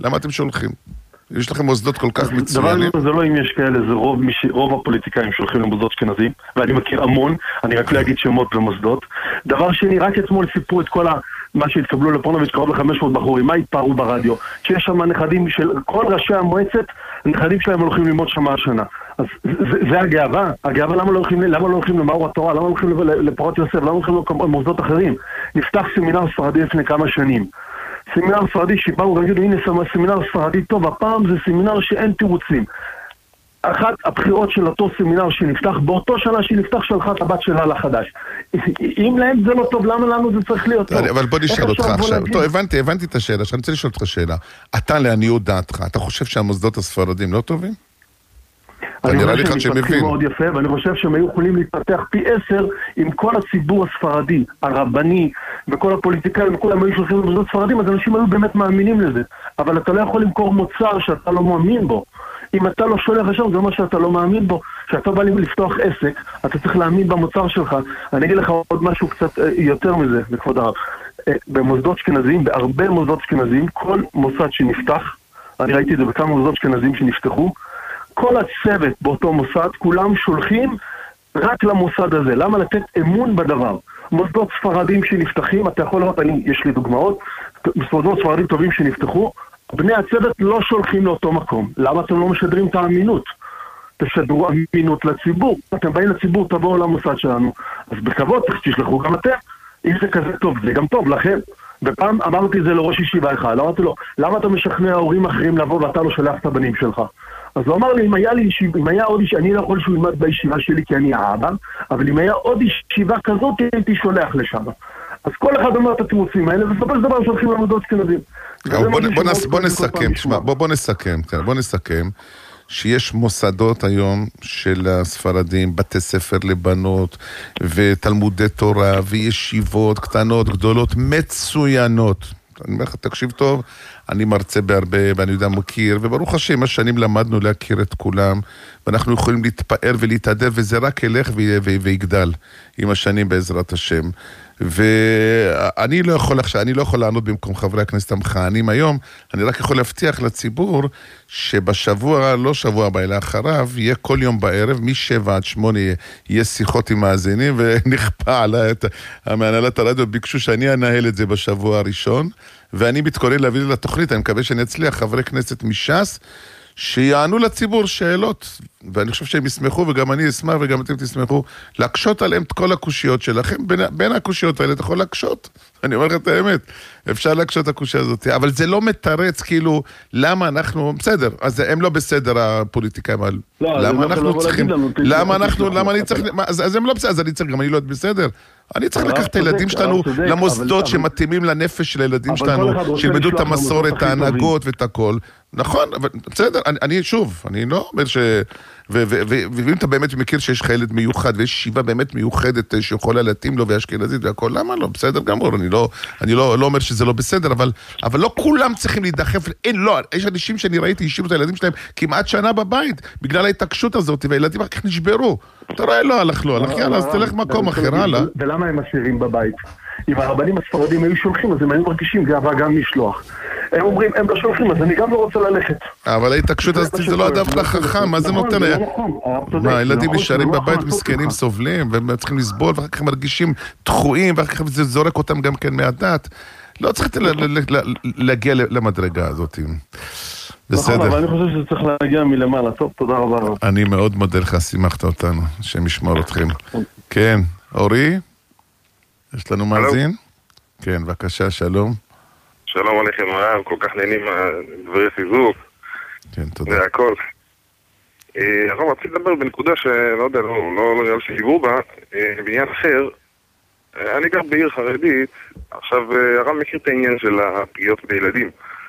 למה אתם שולחים? יש לכם מוסדות כל כך מצוינים? דבר זה לא אם יש כאלה, זה רוב הפוליטיקאים שולחים למוסדות אשכנזים, ואני מכיר המון, אני רק לא אגיד שמות ומוסדות. דבר שני, רק אתמול סיפרו את כל מה שהתקבלו לפונוביץ' קרוב ל-500 בחורים, מה התפארו ברדיו? שיש שם נכדים של כל ראשי המועצת, הנכדים שלהם הולכים ללמוד שם השנה. אז זה הגאווה. הגאווה למה לא הולכים למאור התורה, למה לא הולכים לפורת יוסף, למה לא הולכים למוסדות אחרים? נפתח סמינר ספרדי לפני כמה שנים. סמינר ספרדי שבאו וגידו, הנה סמינר ספרדי טוב, הפעם זה סמינר שאין תירוצים. אחת הבחירות של אותו סמינר שנפתח, באותו שנה שנפתח שלחה את הבת שלה לחדש. אם להם זה לא טוב, למה לנו זה צריך להיות טוב? אבל בוא נשאל אותך עכשיו. טוב, הבנתי את השאלה, אני רוצה לשאול אותך שאלה. אתה לעניות דעתך, אתה חושב שהמוסדות הספרדים לא טובים? אני חושב שהם מתפתחים מאוד יפה, ואני חושב שהם היו יכולים להתפתח פי 10 עם כל הציבור הספרדי, הרבני, וכל הפוליטיקאים, וכולם היו שולחים למוסדות ספרדים, אז אנשים היו באמת מאמינים לזה. אבל אתה לא יכול למכור מוצר שאתה לא מאמין בו. אם אתה לא שולח לשם, זה אומר שאתה לא מאמין בו. כשאתה בא לפתוח עסק, אתה צריך להאמין במוצר שלך. אני אגיד לך עוד משהו קצת יותר מזה, לכבוד הרב. במוסדות אשכנזיים, בהרבה מוסדות אשכנזיים, כל מוסד שנפתח, אני ראיתי את זה בכמה מוסדות אשכנזיים שנפתחו, כל הצוות באותו מוסד, כולם שולחים רק למוסד הזה. למה לתת אמון בדבר? מוסדות ספרדים שנפתחים, אתה יכול לראות, יש לי דוגמאות, מוסדות ספרדים טובים שנפתחו, בני הצוות לא שולחים לאותו מקום. למה אתם לא משדרים את האמינות? תשדרו אמינות לציבור. אתם באים לציבור, תבואו למוסד שלנו. אז בכבוד, תשלחו גם אתם. אם זה כזה טוב, זה גם טוב לכם. ופעם אמרתי את זה לראש ישיבה אחד, אמרתי לו, למה אתה משכנע הורים אחרים לבוא ואתה לא שולח את הבנים שלך? אז הוא אמר לי, אם היה עוד ישיבה, אני לא יכול שהוא ילמד בישיבה שלי כי אני האבא, אבל אם היה עוד ישיבה כזאת, הייתי שולח לשם. אז כל אחד אומר את התירוצים האלה, ובסופו של דבר שולחים למוסדות אשכנזים. בוא נסכם שיש מוסדות היום של הספרדים, בתי ספר לבנות ותלמודי תורה וישיבות קטנות, גדולות, מצוינות. אני אומר לך, תקשיב טוב, אני מרצה בהרבה ואני יודע מכיר, וברוך השם, השנים למדנו להכיר את כולם, ואנחנו יכולים להתפאר ולהתעדר, וזה רק ילך ויגדל עם השנים בעזרת השם. ואני לא יכול לענות במקום חברי הכנסת המכהנים היום, אני רק יכול להבטיח לציבור שבשבוע, לא שבוע הבא אלא אחריו, יהיה כל יום בערב, מ-7 עד 8 יהיה שיחות עם מאזינים, ונכפה עליי מהנהלת הרדיו, ביקשו שאני אנהל את זה בשבוע הראשון, ואני מתכונן להביא לתוכנית, אני מקווה שאני אצליח חברי כנסת מש"ס, שיענו לציבור שאלות, ואני חושב שהם ישמחו, וגם אני אשמח, וגם אתם תשמחו, להקשות עליהם את כל הקושיות שלכם, בין הקושיות האלה אתה יכול להקשות, אני אומר לך את האמת, אפשר להקשות את הקושיה הזאת, אבל זה לא מתרץ, כאילו, למה אנחנו, בסדר, אז הם לא בסדר הפוליטיקאים, למה אנחנו צריכים, למה אני צריך, אז הם לא בסדר, אז אני צריך, גם אני לא בסדר, אני צריך לקחת את הילדים שלנו למוסדות שמתאימים לנפש של הילדים שלנו, שילמדו את המסורת, ההנהגות ואת הכל. נכון, אבל בסדר, אני לא אומר ואם אתה באמת מכיר שיש לך ילד מיוחד, ויש ישיבה באמת מיוחדת שיכולה להתאים לו ואשכנזית והכל, למה לא? בסדר גמור, אני לא אומר שזה לא בסדר, אבל לא כולם צריכים להידחף, יש אנשים שאני ראיתי, השאירו את הילדים שלהם כמעט שנה בבית, בגלל ההתעקשות הזאת, והילדים אחר כך נשברו. אתה רואה, לא הלך, יאללה, אז תלך מקום אחר, הלאה. ולמה הם משאירים בבית? אם הרבנים הספרדים היו שולחים, אז הם היו מרגישים גאווה גם משלוח. הם אומרים, הם לא שולחים, אז אני גם לא רוצה ללכת. אבל ההתעקשות הזאת זה לא הדווקא חכם, מה זה נותן? מה, הילדים נשארים בבית, מסכנים, סובלים, והם צריכים לסבול, ואחר כך מרגישים דחויים, ואחר כך זה זורק אותם גם כן מהדת. לא צריך להגיע למדרגה הזאת. בסדר. אבל אני חושב שזה צריך להגיע מלמעלה. טוב, תודה רבה. אני מאוד מודה לך, שימחת אותנו, שמשמור אתכם. כן, אורי? יש לנו מאזין? כן, בבקשה, שלום. שלום עליכם, הרב, כל כך נהנים דברי חיזוק. כן, תודה. זה הכל. הרב, רציתי לדבר בנקודה שלא יודע, לא נראה שדיברו בה, בעניין אחר. אני גר בעיר חרדית, עכשיו הרב מכיר את העניין של הפגיעות בילדים.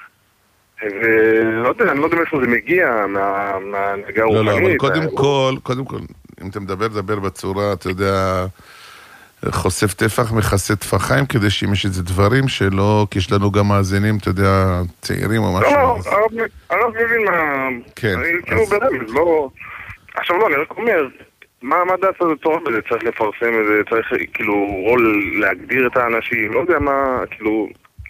ולא יודע, אני לא יודע מאיפה זה מגיע, מהנהגה הרוחנית. לא, אבל קודם כל, אם אתה מדבר בצורה, אתה יודע, חושף טפח, מכסה טפחיים, כדי שאם יש איזה דברים שלא, כי יש לנו גם מאזינים, אתה יודע, צעירים או משהו. לא, הרב מבין מה... כן. כאילו ברמז, לא... עכשיו לא, אני רק אומר, מה דעת הזה תורה בזה? צריך לפרסם את זה, צריך כאילו רול להגדיר את האנשים, לא יודע מה, כאילו...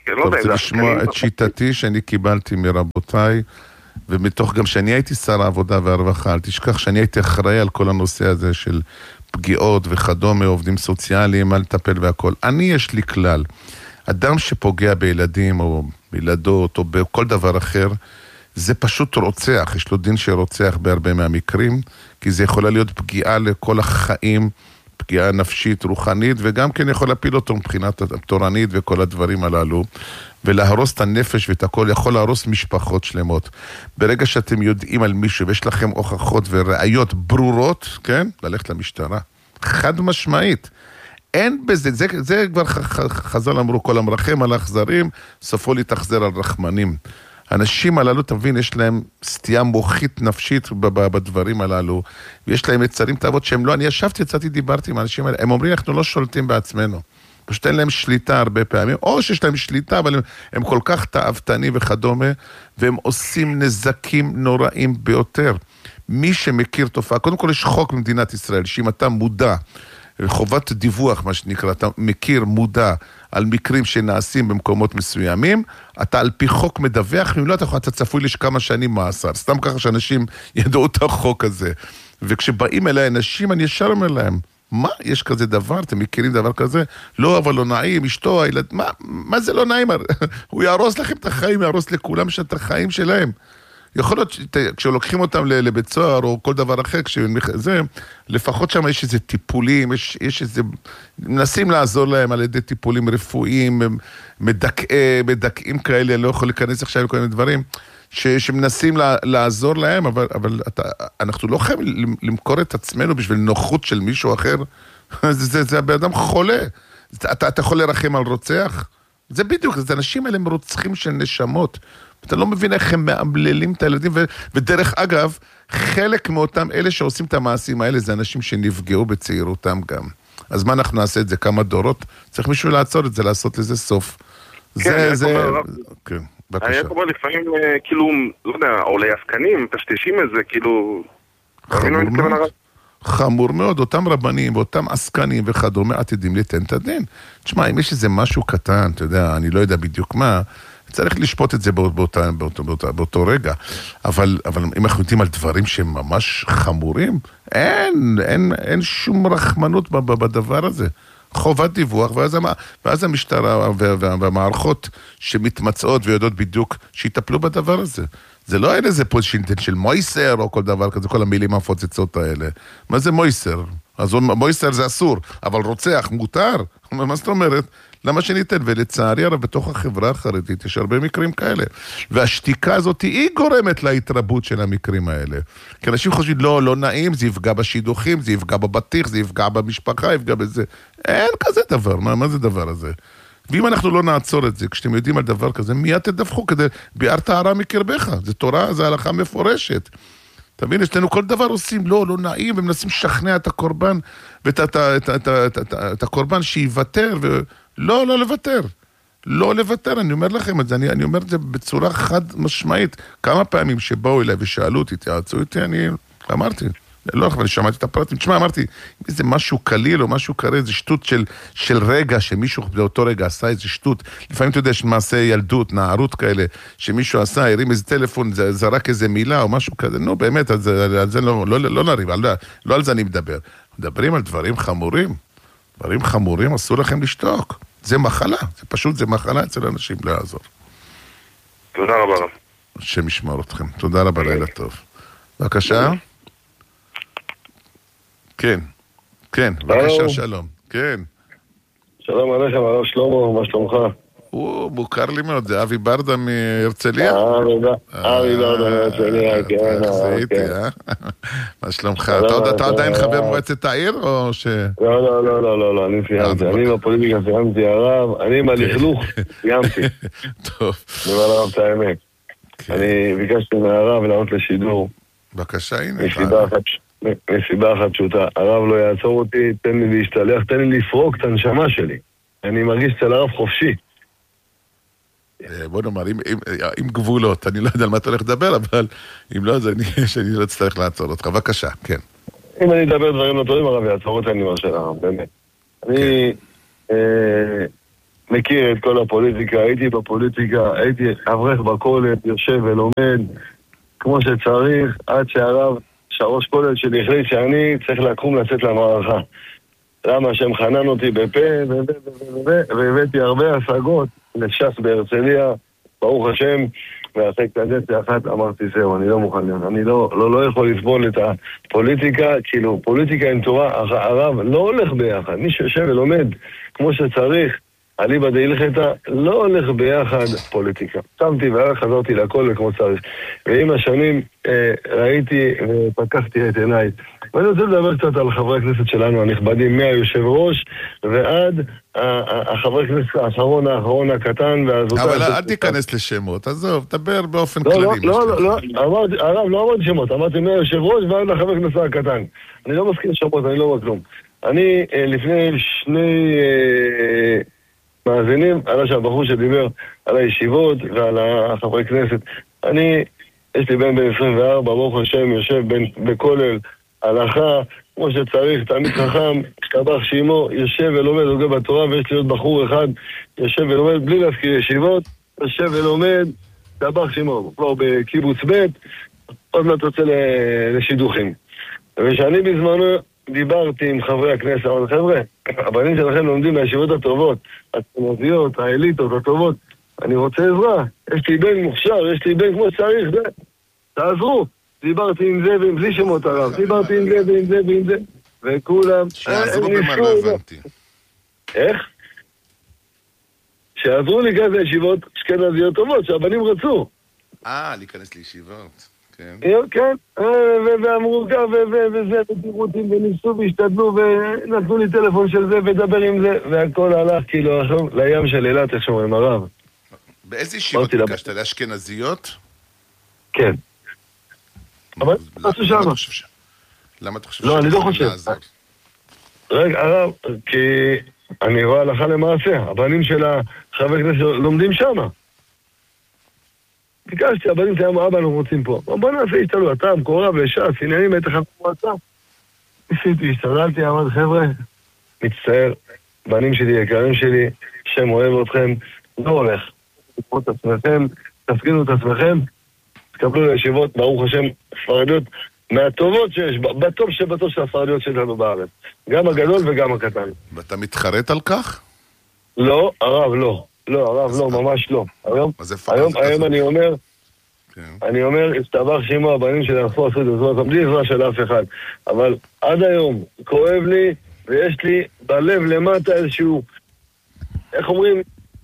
לא יודע, זה לשמוע את שיטתי שאני קיבלתי מרבותיי, ומתוך גם שאני הייתי שר העבודה והרווחה, אל תשכח שאני הייתי אחראי על כל הנושא הזה של פגיעות וכדומה, עובדים סוציאליים, מה לטפל והכל. יש לי כלל, אדם שפוגע בילדים או בילדות או בכל דבר אחר, זה פשוט רוצח, יש לו דין שרוצח בהרבה מהמקרים, כי זה יכולה להיות פגיעה לכל החיים, פגיעה נפשית, רוחנית, וגם כן יכול להפיל אותו מבחינת התורנית וכל הדברים הללו, ולהרוס את הנפש ואת הכל, יכול להרוס משפחות שלמות. ברגע שאתם יודעים על מישהו, ויש לכם הוכחות וראיות ברורות, כן? ללכת למשטרה. חד משמעית. אין בזה, זה כבר חז"ל אמרו, כל המרחם על האכזרים, סופו להתאכזר על רחמנים. האנשים הללו, תבין, יש להם סטייה מוחית נפשית בדברים הללו, ויש להם יצרים תאוות שהם לא, אני ישבתי, יצאתי, דיברתי עם האנשים האלה, הם אומרים, אנחנו לא שולטים בעצמנו. פשוט אין להם שליטה הרבה פעמים, או שיש להם שליטה, אבל הם כל כך תאוותנים וכדומה, והם עושים נזקים נוראים ביותר. מי שמכיר תופעה, קודם כל יש חוק במדינת ישראל, שאם אתה מודע, חובת דיווח, מה שנקרא, אתה מכיר, מודע, על מקרים שנעשים במקומות מסוימים, אתה על פי חוק מדווח, אם לא, אתה צפוי לכמה שנים מאסר, סתם ככה שאנשים ידעו את החוק הזה. וכשבאים אליי אנשים, אני ישר אומר להם, מה, יש כזה דבר, אתם מכירים דבר כזה? לא, אבל לא נעים, אשתו, הילד, מה זה לא נעים? הוא יהרוס לכם את החיים, יהרוס לכולם את החיים שלהם. יכול להיות כשלוקחים אותם לבית סוהר או כל דבר אחר, לפחות שם יש איזה טיפולים, יש איזה, מנסים לעזור להם על ידי טיפולים רפואיים, מדכאים כאלה, לא יכול להיכנס עכשיו לכל מיני דברים, שמנסים לעזור להם, אבל אנחנו לא חייבים למכור את עצמנו בשביל נוחות של מישהו אחר, זה באדם חולה, אתה יכול לרחם על רוצח? זה בדיוק, זה אנשים האלה הם רוצחים של נשמות, אתה לא מבין איך הם מאמללים את הילדים, ודרך אגב, חלק מאותם אלה שעושים את המעשים האלה, זה אנשים שנפגעו בצעירותם גם. אז מה אנחנו נעשה את זה? כמה דורות? צריך מישהו לעצור את זה, לעשות לזה סוף. כן, כן, בבקשה. היה קורה לפעמים, כאילו, לא יודע, או ליפקנים, תשתישים את זה, כאילו... חמור מאוד, אותם רבנים, אותם עסקנים וכדומה, עתידים ליתן את הדין. תשמע, אם יש איזה משהו קטן, אתה יודע, אני לא יודע בדיוק מה, צריך לשפוט את זה באותו רגע. אבל אם אנחנו יודעים על דברים שהם ממש חמורים, אין שום רחמנות בדבר הזה. חובת דיווח, ואז המשטרה והמערכות שמתמצאות ויודעות בדיוק שיטפלו בדבר הזה. זה לא אין איזה פוזישנטן של מויסר או כל דבר כזה, כל המילים המפוצצות האלה. מה זה מויסר? אז מויסר זה אסור, אבל רוצח מותר? מה זאת אומרת? למה שניתן? ולצערי הרב בתוך החברה החרדית יש הרבה מקרים כאלה. והשתיקה הזאת היא גורמת להתרבות של המקרים האלה. כי אנשים חושבים, לא נעים, זה יפגע בשידוכים, זה יפגע בבטיח, זה יפגע במשפחה, יפגע בזה. אין כזה דבר, מה זה דבר הזה? ואם אנחנו לא נעצור את זה, כשאתם יודעים על דבר כזה, מיד תדווחו כדי ביארת הרע מקרבך. זה תורה, זה הלכה מפורשת. תבין, יש לנו כל דבר עושים, לא נעים, ומנסים לשכנע את הקורבן, ואת הקורבן שיוותר, לא לוותר. לא לוותר, אני אומר לכם את זה, אני אומר את זה בצורה חד משמעית. כמה פעמים שבאו אליי ושאלו אותי, תיעצו איתי, אני אמרתי, לא, אבל שמעתי את הפרטים, תשמע, אמרתי, איזה משהו קליל או משהו קרה, איזה שטות של רגע, שמישהו באותו רגע עשה איזה שטות, לפעמים אתה יודע, יש מעשה ילדות, נערות כאלה, שמישהו עשה, הרים איזה טלפון, זרק איזה מילה או משהו כזה, נו, באמת, על זה לא נריב, לא על זה אני מדבר. מדברים על דברים חמורים, דברים חמורים, אסור לכם לשתוק. זה מחלה, זה פשוט, זה מחלה אצל אנשים, לא יעזור. תודה רבה. השם ישמור אתכם. תודה רבה, לילה טוב. בבקשה. כן, בבקשה, שלום. כן. שלום עליכם, הרב שלמה, מה שלומך? הוא מוכר לי מאוד, זה אבי ברדה מהרצליה? אבי ברדה מהרצליה, כן. מה שלומך? אתה עדיין חבר מועצת העיר או ש... לא, אני סיימתי. אני בפוליטיקה סיימתי הרב, אני עם הלכלוך סיימתי. טוב. אני אומר לרב את האמת. אני ביקשתי מהרב לענות לשידור. בבקשה, הנה. מסיבה אחת פשוטה, הרב לא יעצור אותי, תן לי להשתלח, תן לי לפרוק את הנשמה שלי. אני מרגיש אצל הרב חופשי. בוא נאמר, עם גבולות, אני לא יודע על מה אתה הולך לדבר, אבל אם לא, אז אני לא אצטרך לעצור אותך. בבקשה, כן. אם אני אדבר דברים לא טובים, הרב יעצור אותי, אני מרשה לרב, באמת. אני מכיר את כל הפוליטיקה, הייתי בפוליטיקה, הייתי אברך בכולל, יושב ולומד כמו שצריך, עד שהרב שהראש כולל שלי החליט שאני צריך לקום לצאת למערכה. למה השם חנן אותי בפה, והבאתי הרבה השגות לש"ס בהרצליה, ברוך השם, ואחרי קדנציה אחת אמרתי זהו, אני לא מוכן להיות, אני לא יכול לסבול את הפוליטיקה, כאילו פוליטיקה עם תורה, הרב לא הולך ביחד, מי שיושב ולומד כמו שצריך, אליבא דהילכתא, לא הולך ביחד פוליטיקה. שמתי חזרתי לכל וכמו צריך. ועם השנים ראיתי ופקחתי את עיניי. ואני רוצה לדבר קצת על חברי הכנסת שלנו הנכבדים, מהיושב ראש ועד החברי הכנסת האחרון הקטן והזוטר. אבל אל תיכנס לשמות, עזוב, דבר באופן כללי. לא, הרב, לא אמרתי שמות, אמרתי מהיושב ראש ועד החברי הכנסת הקטן. אני לא מסכים שמות, אני לא אומר כלום. אני לפני שני מאזינים, עלה שהבחור שדיבר על הישיבות ועל החברי כנסת. יש לי בן 24, ברוך השם, יושב בכולל, הלכה, כמו שצריך, תלמיד חכם, השתבח שמו, יושב ולומד, הוגה בתורה, ויש לי עוד בחור אחד, יושב ולומד, בלי להזכיר ישיבות, יושב ולומד, השתבח שמו, כבר בקיבוץ ב', עוד מעט יוצא לשידוכים. ושאני בזמנו דיברתי עם חברי הכנסת, אבל חבר'ה, הבנים שלכם לומדים מהישיבות הטובות, התנודיות, האליטות, הטובות, אני רוצה עזרה, יש לי בן מוכשר, יש לי בן כמו שצריך, תעזרו. דיברתי עם זה ועם בלי שמות הרב, דיברתי עם זה ועם זה ועם זה, וכולם... שיעזרו במה לא הבנתי. איך? שיעזרו לי כזה ישיבות אשכנזיות טובות, שהבנים רצו. להיכנס לישיבות, כן. כן, ואמרו כך וזה, ותירותים, וניסו והשתדלו, ונתנו לי טלפון של זה, ודבר עם זה, והכל הלך כאילו לים של אילת, איך שאומרים הרב. באיזה ישיבות ביקשת? לאשכנזיות? כן. אבל עשו שם. למה אתה חושב? לא, אני לא חושב. רגע, הרב, כי אני רואה הלכה למעשה, הבנים של החבר כנסת לומדים שם. ביקשתי, הבנים שלהם, אבא, אנחנו רוצים פה. בוא נעשה, השתלו, אתה, מקורב, לש"ס, עניינים, היית חבר מועצה. ניסיתי, השתדלתי, אמרתי, חבר'ה, מצטער, בנים שלי, יקרים שלי, שם אוהב אתכם, לא הולך. תקחו את עצמכם, תפגינו את עצמכם, תקבלו לישיבות, ברוך השם, ספרדיות מהטובות שיש, בטוב שבטוב של הספרדיות שלנו בארץ. גם הגדול וגם הקטן. ואתה מתחרט על כך? לא, הרב, לא. לא, הרב, לא, ממש לא. היום אני אומר, הסתבר שימו הבנים שלי הלכו עשו את זה, בלי עזרה של אף אחד. אבל עד היום, כואב לי, ויש לי בלב למטה איזשהו, איך אומרים,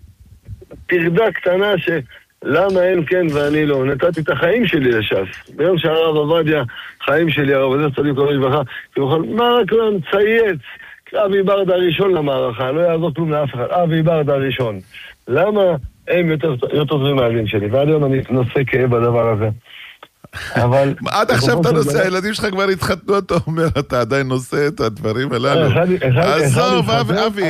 פרדה קטנה למה הם כן ואני לא? נתתי את החיים שלי לש"ס. ביום שהרב עובדיה, חיים שלי, הרב עובדיה צדיק כל משפחה, מה רק לא נצייץ? אבי ברדה הראשון למערכה, לא יעזור כלום לאף אחד. אבי ברדה הראשון. למה הם יותר טובים מהילדים שלי? ועד היום אני נושא כאב בדבר הזה. אבל... עד עכשיו אתה נושא, הילדים שלך כבר התחתנו, אתה אומר, אתה עדיין נושא את הדברים הללו. עזוב, אבי.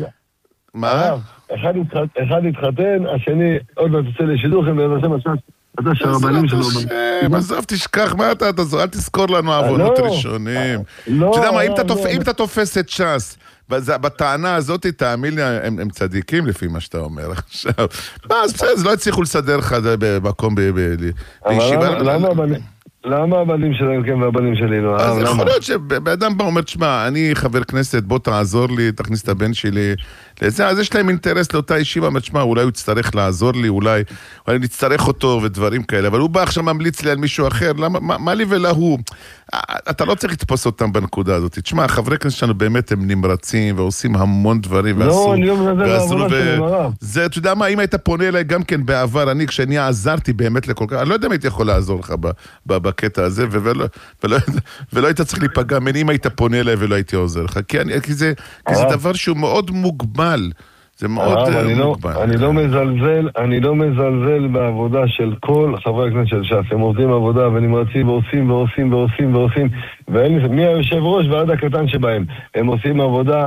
מה? אחד התחתן, השני עוד מעט יוצא לשידוכים, ובשם השם, אתה שהרבנים שלו... עזוב, תשכח, מה אתה, אל תזכור לנו עוונות ראשונים. אתה יודע מה, אם אתה תופס את ש"ס, בטענה הזאת, תאמין לי, הם צדיקים לפי מה שאתה אומר עכשיו. אז בסדר, זה לא הצליחו לסדר לך במקום בישיבה. למה הבנים שלהם כן והבנים שלי לא? אז יכול להיות שבאדם בא אומר, תשמע, אני חבר כנסת, בוא תעזור לי, תכניס את הבן שלי לזה, אז יש להם אינטרס לאותה ישיבה, אבל תשמע, אולי הוא יצטרך לעזור לי, אולי נצטרך אותו ודברים כאלה, אבל הוא בא עכשיו ממליץ לי על מישהו אחר, מה לי ולהוא? אתה לא צריך לתפוס אותם בנקודה הזאת. תשמע, חברי כנסת שלנו באמת הם נמרצים ועושים המון דברים לא, אני לא מנזל לעבודה שלהם הרב. זה, אתה יודע מה, אם היית פונה אליי גם כן בעבר, כשאני עזרתי באמת לכל כך, אני לא יודע אם הייתי יכול לעזור לך בקטע הזה, ולא היית צריך להיפגע ממני אם היית פונה אליי ולא הייתי עוזר לך, כי זה דבר שהוא מאוד מוגבל. זה מאוד מוגבל. אני לא מזלזל בעבודה של כל חברי הכנסת של ש"ס. הם עובדים עבודה ונמרצים ועושים, מי היושב ראש ועד הקטן שבהם. הם עושים עבודה,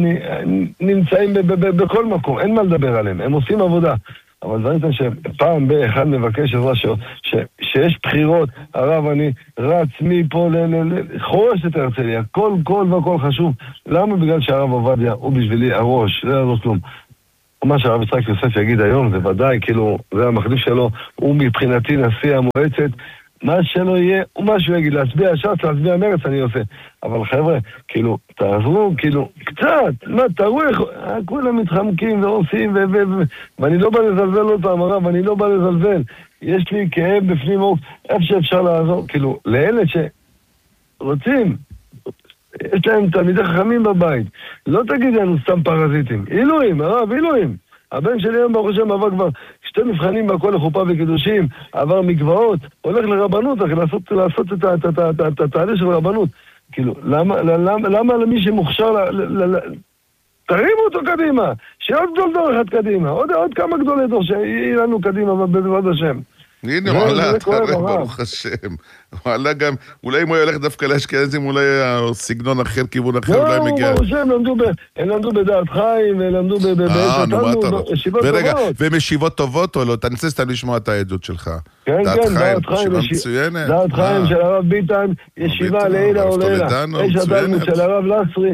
נמצאים בכל מקום, אין מה לדבר עליהם. הם עושים עבודה. אבל דברים שפעם באחד מבקש עזרה שיש בחירות, הרב אני רץ מפה לחורש את הרצליה, כל והכל חשוב. למה? בגלל שהרב עובדיה הוא בשבילי הראש, לא יעזור כלום. מה שהרב יצחק יוסף יגיד היום זה ודאי, כאילו, זה המחליף שלו, הוא מבחינתי נשיא המועצת, מה שלא יהיה, ומה שהוא יגיד, להצביע ש"ס, להצביע מרץ, אני עושה. אבל חבר'ה, כאילו, תעזרו, כאילו, קצת, מה, תראו איך, כולם מתחמקים ועושים, ואני לא בא לזלזל עוד פעם, הרב, אני לא בא לזלזל. יש לי כאב בפנים עוף, איפה שאפשר לעזור, כאילו, לאלה שרוצים, יש להם תלמידי חכמים בבית, לא תגיד לנו סתם פרזיטים, אילואים, הרב, אילואים. הבן שלי היום ברוך השם עבר כבר 2 מבחנים בכל לחופה וקידושים, עבר מגבעות, הולך לרבנות, לעשות את התהליך של רבנות. כאילו, למה למי שמוכשר, תרימו אותו קדימה, שעוד גדול דור אחד קדימה, עוד כמה גדולי דור שיהיה לנו קדימה בעזרת השם. הנה, הוא עלה, תראה, ברוך השם. הוא עלה גם, אולי אם הוא ילך דווקא לאשכנזים, אולי סגנון אחר, כיוון אחר, אולי מגיע. ברוך השם, הם למדו בדעת חיים, הם למדו בישיבות טובות. והם ישיבות טובות או לא? אתה נצא סתם לשמוע את העדות שלך. כן, דעת חיים, ישיבה מצוינת. דעת חיים של הרב ביטן, ישיבה לילה או לילה. יש התלמוד של הרב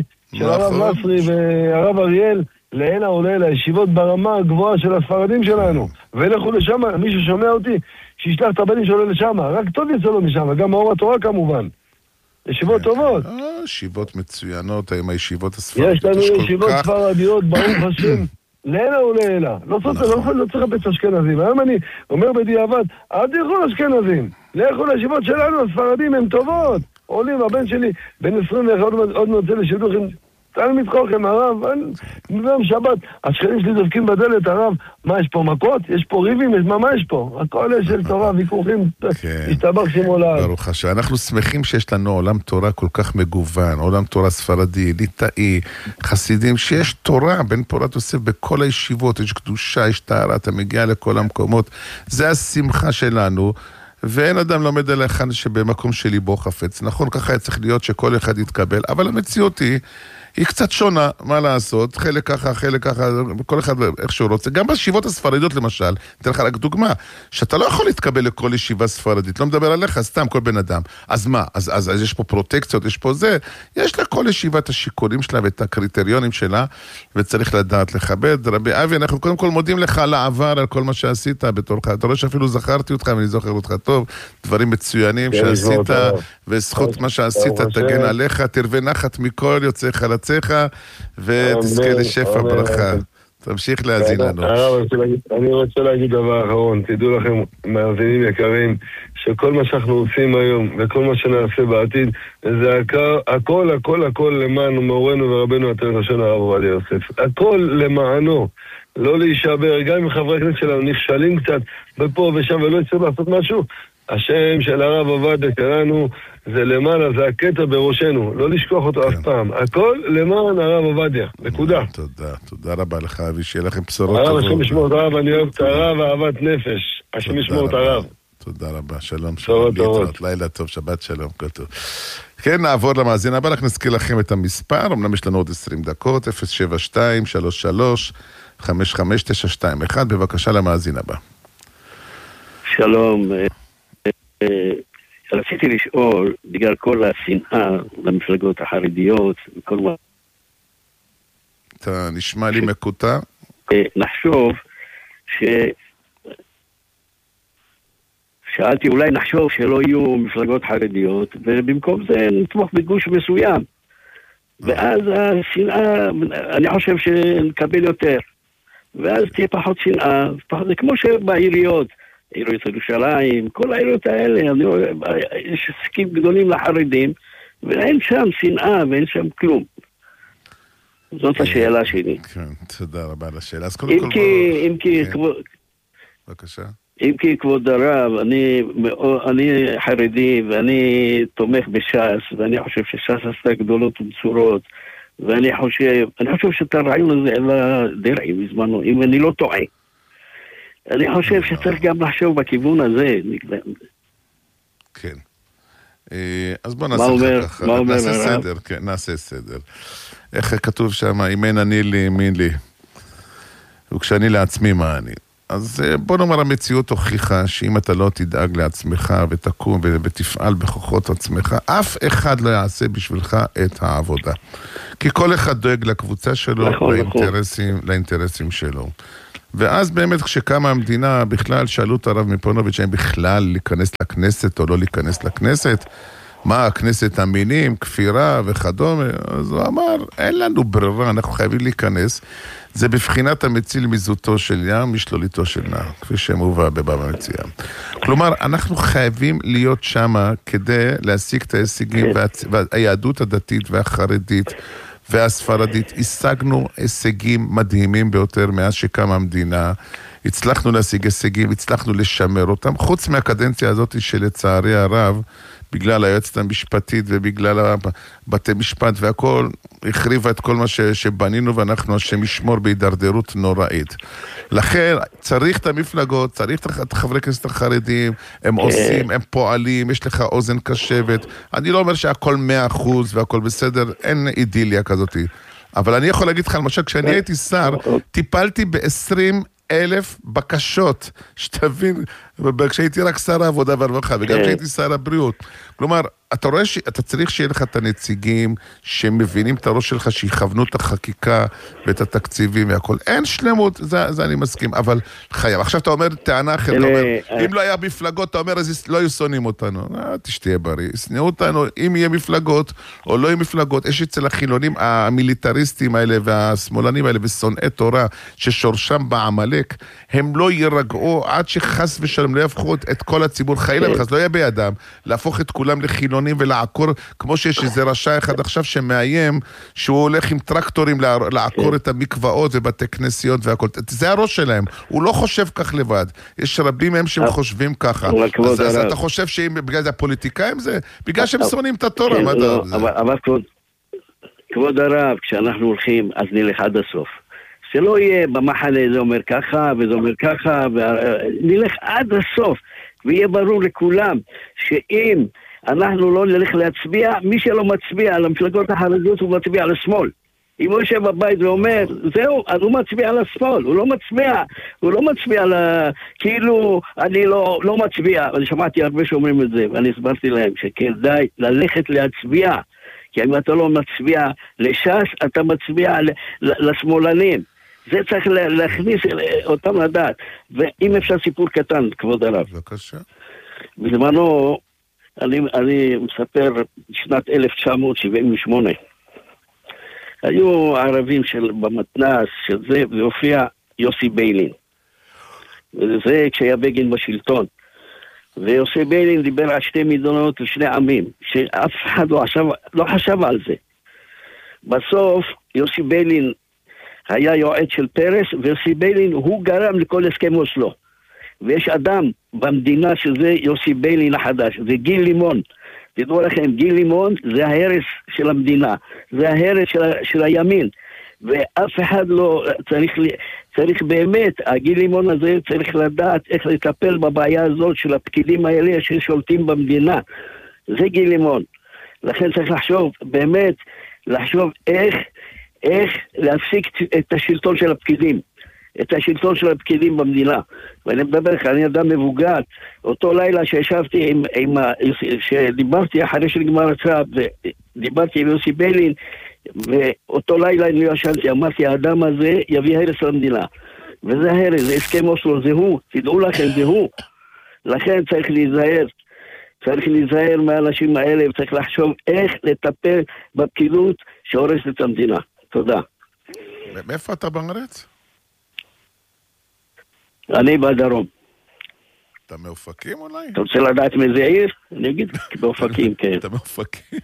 לסרי והרב אריאל, לעילה עולה לישיבות ברמה הגבוהה של הספרדים שלנו, ולכו לשם, מי ששומע אותי שישלח את הבנים שלו לשם, רק טוב יצא לו משם, גם מאור התורה כמובן, ישיבות טובות, ישיבות מצוינות, עם הישיבות הספרדיות יש לנו ישיבות ספרדיות ברוך השם, לעילה ולעילה, לא צריך לבית אשכנזים. היום אני אומר בדיעבד, אל תלכו לאשכנזים, לכו לישיבות שלנו, הספרדים הם טובות, עולים, הבן שלי בן 21 עוד נוצא לשידוך עם תלמיד חוכם, הרב, ביום שבת, השכנים שלי דופקים בדלת, הרב, מה יש פה מכות? יש פה ריבים? מה יש פה? הכל יש של תורה, ויכוחים, השתבח שמו לעד. ברוך השם, אנחנו שמחים שיש לנו עולם תורה כל כך מגוון, עולם תורה ספרדי, ליטאי, חסידים, שיש תורה, בן פורת יוסף בכל הישיבות, יש קדושה, יש טהרה, אתה מגיע לכל המקומות, זה השמחה שלנו, ואין אדם לומד עליך שבמקום שליבו חפץ. נכון, ככה היה צריך להיות שכל אחד יתקבל, אבל המציאות היא קצת שונה, מה לעשות, חלק ככה, כל אחד איך שהוא רוצה. גם בישיבות הספרדיות למשל, אתן לך רק דוגמה, שאתה לא יכול להתקבל לכל ישיבה ספרדית, לא מדבר עליך, סתם כל בן אדם. אז מה? אז יש פה פרוטקציות, יש פה זה, יש לכל ישיבה את השיקולים שלה ואת הקריטריונים שלה, וצריך לדעת לכבד. רבי אבי, אנחנו קודם כל מודים לך על העבר, על כל מה שעשית בתורך. אתה רואה שאפילו זכרתי אותך, ואני זוכר אותך טוב, דברים מצוינים שעשית, וזכות מה שעשית תגן עליך, תרווה נחת מכל יוצא חלציך, ותזכה לשפע ברכה. תמשיך להזין לנו. אני רוצה להגיד דבר אחרון, תדעו לכם, מאזינים יקרים, שכל מה שאנחנו עושים היום, וכל מה שנעשה בעתיד, זה הכל למען מורנו ורבנו התלמיד ראשון הרב עובדיה יוסף. הכל למענו. לא להישבר, גם אם חברי הכנסת שלנו נכשלים קצת בפה ושם ולא יצטרך לעשות משהו, השם של הרב עובדיה שלנו זה למעלה, זה הקטע בראשנו, לא לשכוח אותו אף פעם. הכל למען הרב עובדיה, נקודה. תודה רבה לך אבי, שיהיה לכם בשורות טובות. השם ישמור את הרב, אני אוהב את הרב, אהבת נפש. השם ישמור את הרב. תודה רבה, שלום, להתראות, לילה טוב, שבת שלום, כל טוב. כן, נעבור למאזין הבא, רק נזכיר לכם את המספר, אמנם יש לנו עוד 20 דקות, 072-33-55-921, בבקשה למאזין הבא. שלום, רציתי לשאול, בגלל כל השנאה למפלגות החרדיות, וכל מה... אתה נשמע לי מקוטע? נחשוב שאלתי, אולי נחשוב שלא יהיו מפלגות חרדיות, ובמקום זה נתמוך בגוש מסוים. ואז השנאה, אני חושב שנקבל יותר. ואז תהיה פחות שנאה, זה כמו שבעיריות, עיריות ירושלים, כל העיריות האלה, יש עסקים גדולים לחרדים, ואין שם שנאה ואין שם כלום. זאת השאלה שלי. כן, תודה רבה על השאלה. אם כי כבוד הרב, אני חרדי ואני תומך בש"ס, ואני חושב שש"ס עשתה גדולות ומצורות, ואני חושב שאת הרעיון הזה אלא דרעי בזמנו, אם אני לא טועה. אני חושב שצריך גם לחשוב בכיוון הזה. כן. אז בוא נעשה ככה. נעשה סדר, כן, נעשה סדר. איך כתוב שם, אם אין אני לי, מין לי. וכשאני לעצמי, מה אני? אז בוא נאמר, המציאות הוכיחה שאם אתה לא תדאג לעצמך ותקום ותפעל בכוחות עצמך, אף אחד לא יעשה בשבילך את העבודה. כי כל אחד דואג לקבוצה שלו, לאינטרסים שלו. ואז באמת כשקמה המדינה, בכלל שאלו את הרב מפונוביץ' האם בכלל להיכנס לכנסת או לא להיכנס לכנסת, מה הכנסת המינים, כפירה וכדומה, אז הוא אמר, אין לנו ברירה, אנחנו חייבים להיכנס, זה בבחינת המציל מזוטו של ים, משלוליתו של נער, כפי שמובא בבבא מציעא. כלומר, אנחנו חייבים להיות שמה כדי להשיג את ההישגים, והיהדות הדתית והחרדית והספרדית, השגנו הישגים מדהימים ביותר מאז שקמה המדינה, הצלחנו להשיג הישגים, הצלחנו לשמר אותם, חוץ מהקדנציה הזאת שלצערי הרב, בגלל היועצת המשפטית ובגלל בתי משפט והכל, החריבה את כל מה שבנינו, ואנחנו השם ישמור בהידרדרות נוראית. לכן צריך את המפלגות, צריך את חברי כנסת החרדים, הם עושים, הם פועלים, יש לך אוזן קשבת. אני לא אומר שהכל 100% והכל בסדר, אין אידיליה כזאת. אבל אני יכול להגיד לך, למשל, כשאני הייתי שר, טיפלתי ב20,000 בקשות, שתבין, כשהייתי רק שר העבודה והרווחה, וגם כשהייתי שר הבריאות. כלומר, אתה רואה שאתה צריך שיהיה לך את הנציגים שמבינים את הראש שלך, שיכוונו את החקיקה ואת התקציבים והכל. אין שלמות, זה אני מסכים, אבל חייב. עכשיו אתה אומר טענה אחרת, אתה אומר, אם לא היה מפלגות, אתה אומר, אז לא היו שונאים אותנו. תשתהיה בריא, שנאו אותנו, אם יהיה מפלגות או לא יהיה מפלגות. יש אצל החילונים המיליטריסטים האלה והשמאלנים האלה ושונאי תורה, ששורשם בעמלק, הם לא ירגעו עד שחס ושלום לא יהפכו את כל הציבור חיילה, וכך לא יהיה בידם להפוך את כולם לחילונים ולעקור, כמו שיש איזה רשע אחד עכשיו שמאיים שהוא הולך עם טרקטורים לעקור את המקוואות ובתי כנסיות והכל. זה הראש שלהם, הוא לא חושב כך לבד. יש רבים מהם שהם חושבים ככה. אז אתה חושב שבגלל זה הפוליטיקאים זה? בגלל שהם שונאים את התורה. אבל כבוד הרב, כשאנחנו הולכים אז נלך עד הסוף. שלא יהיה במחנה זה אומר ככה וזה אומר ככה, נלך עד הסוף, ויהיה ברור לכולם שאם אנחנו לא נלך להצביע, מי שלא מצביע על המפלגות החרדיות הוא מצביע על השמאל. אם הוא יושב בבית ואומר, זהו, אז הוא מצביע על השמאל, הוא לא מצביע על כאילו, אני לא מצביע, אני שמעתי הרבה שאומרים את זה, ואני הסברתי להם שכדאי ללכת להצביע, כי אם אתה לא מצביע לש"ס, אתה מצביע לשמאלנים. זה צריך להכניס אותם לדעת. ואם אפשר סיפור קטן, כבוד הרב. בבקשה. בזמנו, אני מספר שנת 1978. היו ערבים במתנ"ס, שזה, והופיע יוסי ביילין. וזה כשהיה בגין בשלטון. ויוסי ביילין דיבר על שתי מדינות ושני עמים, שאף אחד לא חשב על זה. בסוף, יוסי ביילין היה יועץ של פרס, ויוסי ביילין הוא גרם לכל הסכם אוסלו. ויש אדם במדינה שזה יוסי ביילין החדש, זה גיל לימון. תדעו לכם, גיל לימון זה ההרס של המדינה, זה ההרס של הימין. ואף אחד לא צריך באמת, הגיל לימון הזה צריך לדעת איך לטפל בבעיה הזאת של הפקידים האלה ששולטים במדינה. זה גיל לימון. לכן צריך לחשוב, באמת, לחשוב איך להפסיק את השלטון של הפקידים. את השלטון של הפקידים במדינה. ואני מדבר לך, אני אדם מבוגר. אותו לילה שישבתי שדיברתי אחרי שנגמר הצו, ודיברתי עם יוסי ביילין, ואותו לילה אני ישנתי, אמרתי, האדם הזה יביא הרס למדינה. וזה הרס, זה הסכם אוסלו, זה הוא. תדעו לכם, זה הוא. לכן צריך להיזהר מהאנשים האלה, וצריך לחשוב איך לטפל בפקידות שהורסת את המדינה. תודה. מאיפה אתה בארץ? אני בדרום. אתה מאופקים אולי? אתה רוצה לדעת מאיזה עיר? אני אגיד, באופקים, כן. אתה מאופקים?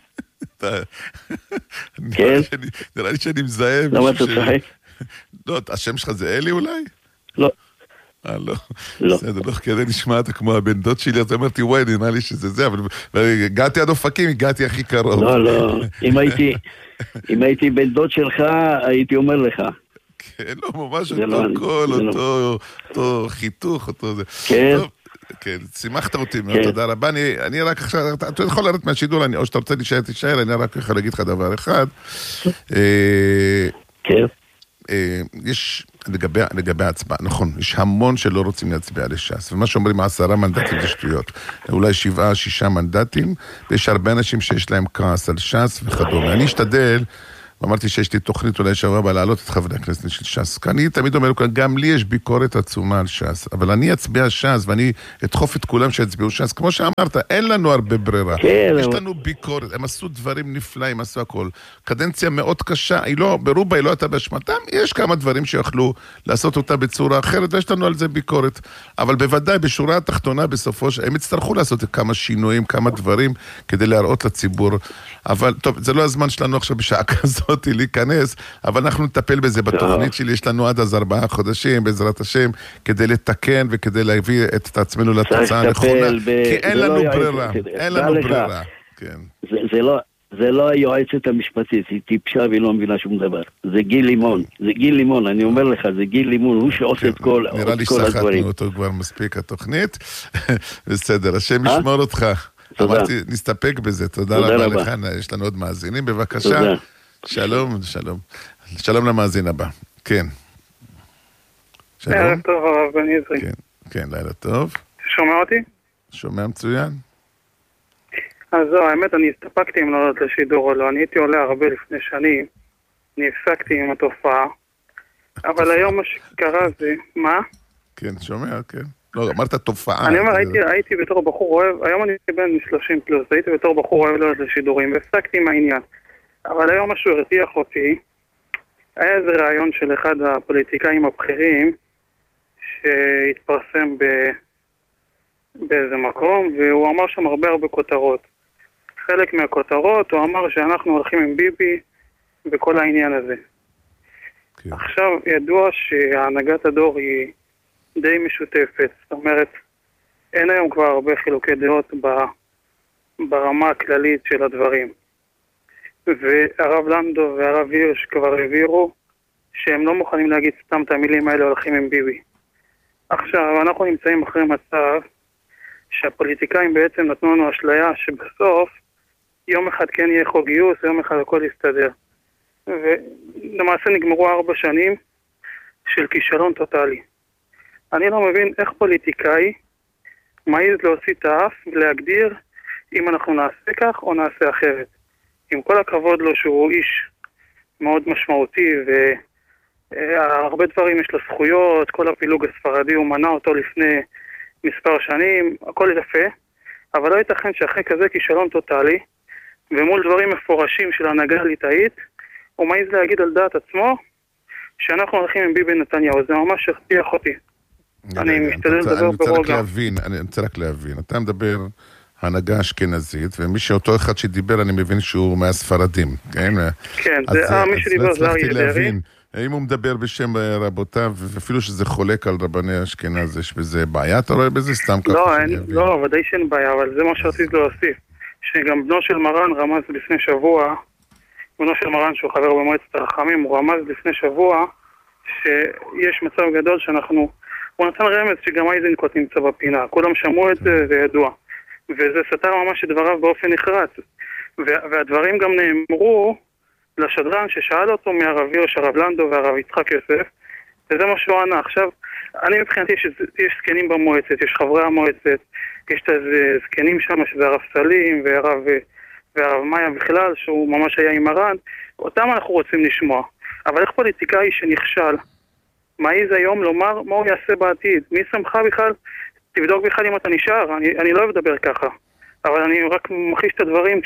כן. נראה לי שאני מזהה. למה אתה צוחק? לא, השם שלך זה אלי אולי? לא. לא. בסדר, לא, כדי נשמע אתה כמו הבן דוד שלי, אז אמרתי, וואי, נראה לי שזה זה, אבל הגעתי עד אופקים, הגעתי הכי קרוב. לא. אם הייתי בן דוד שלך, הייתי אומר לך. כן, לא, ממש אותו קול, אותו חיתוך, אותו זה. כן. כן, שימחת אותי, תודה רבה. אני רק עכשיו, אתה יכול לרדת מהשידור, או שאתה רוצה להישאר, אני רק יכול להגיד לך דבר אחד. כן. לגבי ההצבעה, נכון, יש המון שלא רוצים להצביע לש"ס, ומה שאומרים 10 מנדטים זה שטויות, אולי 7-6 מנדטים, ויש הרבה אנשים שיש להם כעס על ש"ס וכדומה. אני אשתדל, אמרתי שיש לי תוכנית אולי שבוע הבא להעלות את חברי הכנסת של ש"ס, כי אני תמיד אומר, גם לי יש ביקורת עצומה על ש"ס, אבל אני אצביע ש"ס ואני אדחוף את כולם שיצביעו ש"ס, כמו שאמרת, אין לנו הרבה ברירה, יש לנו ביקורת, הם עשו דברים נפלאים, עשו הכל, קדנציה מאוד קשה, ברובה היא לא הייתה באשמתם, יש כמה דברים שיכלו לעשות אותה בצורה אחרת, ויש לנו על זה ביקורת, אבל בוודאי בשורה התחתונה בסופו הם יצטרכו לעשות כמה שינויים, כמה דברים, כדי להראות לציבור, אבל טוב, זה לא הזמן שלנו עכשיו בשעה כזאת להיכנס, אבל אנחנו נטפל בזה בתוכנית שלי, יש לנו עד אז 4 חודשים, בעזרת השם, כדי לתקן וכדי להביא את עצמנו לתוצאה הנכונה, כי אין לנו ברירה, אין לנו ברירה. זה לא היועצת המשפטית, היא טיפשה והיא לא מבינה שום דבר. זה גיל לימון, אני אומר לך, זה גיל לימון, הוא שעושה את כל הדברים. נראה לי ששחטנו אותו כבר מספיק התוכנית. בסדר, השם ישמור אותך. אמרתי, נסתפק בזה, תודה רבה לך, יש לנו עוד מאזינים, בבקשה. שלום. שלום למאזין הבא. כן. שלום. לילה טוב, הרב בן עזרי. כן, לילה טוב. שומע אותי? שומע מצוין. אז זו, האמת, אני הסתפקתי אם לא לדעת לשידור או לא. אני הייתי עולה הרבה לפני שנים. אני הפסקתי עם התופעה. אבל היום מה שקרה זה... מה? כן, שומע, כן. לא, אמרת תופעה. אני אומר, הייתי בתור בחור אוהב, היום אני בן 30 פלוס, הייתי בתור בחור אוהב לא לדעת לשידורים, והפסקתי עם העניין. אבל היום משהו הרתיח אותי, היה איזה רעיון של אחד הפוליטיקאים הבכירים שהתפרסם באיזה מקום, והוא אמר שם הרבה כותרות. חלק מהכותרות הוא אמר שאנחנו הולכים עם ביבי בכל העניין הזה. כן. עכשיו ידוע שהנהגת הדור היא די משותפת, זאת אומרת, אין היום כבר הרבה חילוקי דעות ברמה הכללית של הדברים. והרב לנדו והרב הירש כבר העבירו שהם לא מוכנים להגיד סתם את המילים האלה הולכים עם ביבי. עכשיו, אנחנו נמצאים אחרי מצב שהפוליטיקאים בעצם נתנו לנו אשליה שבסוף יום אחד כן יהיה חוק גיוס, יום אחד הכל יסתדר. ולמעשה נגמרו 4 שנים של כישלון טוטלי. אני לא מבין איך פוליטיקאי מעיז להוציא את האף ולהגדיר אם אנחנו נעשה כך או נעשה אחרת. עם כל הכבוד לו שהוא איש מאוד משמעותי והרבה דברים יש לו זכויות, כל הפילוג הספרדי הוא מנע אותו לפני מספר שנים, הכל יפה, אבל לא ייתכן שאחרי כזה כישלון טוטלי ומול דברים מפורשים של הנהגה ליטאית הוא מעיז להגיד על דעת עצמו שאנחנו הולכים עם ביבי נתניהו. זה ממש הרתיח אותי. אני משתדל לדבר ברוגע. אני רוצה רק להבין, אתה מדבר הנהגה אשכנזית, ומי שאותו אחד שדיבר, אני מבין שהוא מהספרדים, כן? כן, מי שדיבר זה אריה דרעי. האם הוא מדבר בשם רבותיו, ואפילו שזה חולק על רבני אשכנז, יש בזה בעיה? אתה רואה בזה סתם ככה? לא, ודאי שאין בעיה, אבל זה מה שרציתי להוסיף. שגם בנו של מרן רמז לפני שבוע, בנו של מרן שהוא חבר במועצת הרחמים, הוא רמז לפני שבוע, שיש מצב גדול שאנחנו, הוא נתן רמז שגם אייזנקוט נמצא בפינה, כולם שמעו את זה, זה ידוע. וזה סתר ממש את דבריו באופן נחרץ. והדברים גם נאמרו לשדרן ששאל אותו מהרב הירש, הרב לנדו והרב יצחק יוסף, וזה מה שהוא ענה. עכשיו, אני מבחינתי יש זקנים במועצת, יש חברי המועצת, יש את הזקנים שם שזה הרב סלים והרב מאיה בכלל, שהוא ממש היה עם מרן, אותם אנחנו רוצים לשמוע. אבל איך פוליטיקאי שנכשל, מעיז היום לומר מה הוא יעשה בעתיד? מי שמך בכלל? תבדוק בכלל אם אתה נשאר, אני לא אוהב לדבר ככה, אבל אני רק מכחיש את הדברים